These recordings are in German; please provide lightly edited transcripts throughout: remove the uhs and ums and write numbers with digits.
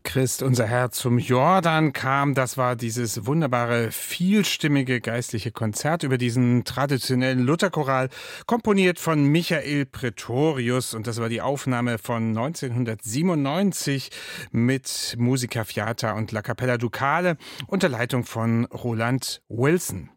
Christ, unser Herr zum Jordan kam. Das war dieses wunderbare, vielstimmige geistliche Konzert über diesen traditionellen Lutherchoral, komponiert von Michael Pretorius. Und das war die Aufnahme von 1997 mit Musica Fiata und La Capella Ducale unter Leitung von Roland Wilson.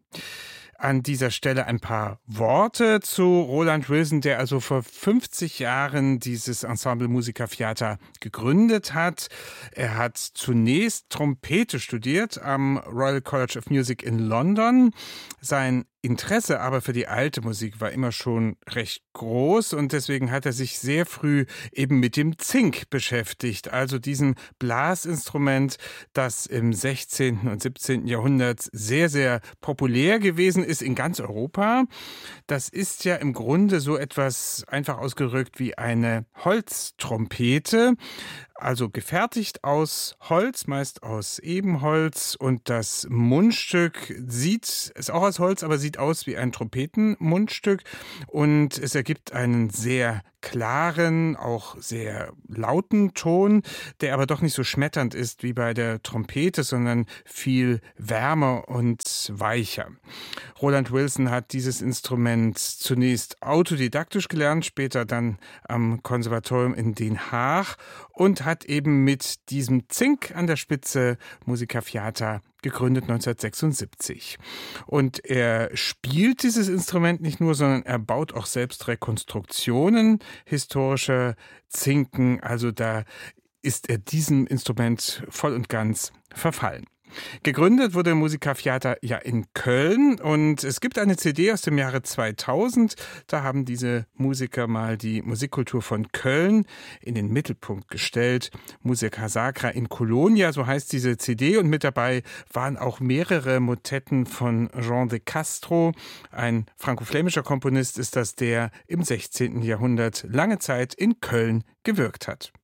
An dieser Stelle ein paar Worte zu Roland Wilson, der also vor 50 Jahren dieses Ensemble Musica Fiata gegründet hat. Er hat zunächst Trompete studiert am Royal College of Music in London. Sein Interesse aber für die alte Musik war immer schon recht groß und deswegen hat er sich sehr früh eben mit dem Zink beschäftigt, also diesem Blasinstrument, das im 16. und 17. Jahrhundert sehr, sehr populär gewesen ist in ganz Europa. Das ist ja im Grunde so etwas einfach ausgedrückt wie eine Holztrompete, also gefertigt aus Holz, meist aus Ebenholz, und das Mundstück ist auch aus Holz, aber sieht aus wie ein Trompetenmundstück und es ergibt einen sehr klaren, auch sehr lauten Ton, der aber doch nicht so schmetternd ist wie bei der Trompete, sondern viel wärmer und weicher. Roland Wilson hat dieses Instrument zunächst autodidaktisch gelernt, später dann am Konservatorium in Den Haag und hat eben mit diesem Zink an der Spitze Musica Fiata gegründet 1976. Und er spielt dieses Instrument nicht nur, sondern er baut auch selbst Rekonstruktionen historischer Zinken. Also da ist er diesem Instrument voll und ganz verfallen. Gegründet wurde Musica Fiata ja in Köln und es gibt eine CD aus dem Jahre 2000. Da haben diese Musiker mal die Musikkultur von Köln in den Mittelpunkt gestellt. Musica Sacra in Colonia, so heißt diese CD, und mit dabei waren auch mehrere Motetten von Jean de Castro. Ein franko-flämischer Komponist ist das, der im 16. Jahrhundert lange Zeit in Köln gewirkt hat.